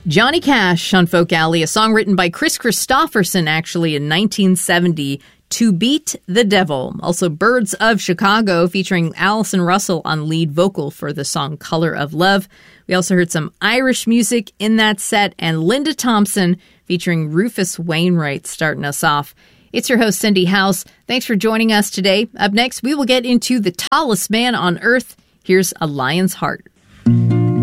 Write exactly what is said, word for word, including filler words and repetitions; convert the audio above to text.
Johnny Cash on Folk Alley, a song written by Chris Christopherson, actually, in nineteen seventy, To Beat the Devil. Also, Birds of Chicago, featuring Allison Russell on lead vocal for the song Color of Love. We also heard some Irish music in that set, and Linda Thompson featuring Rufus Wainwright starting us off. It's your host, Cindy House. Thanks for joining us today. Up next, we will get into the tallest man on earth. Here's A Lion's Heart.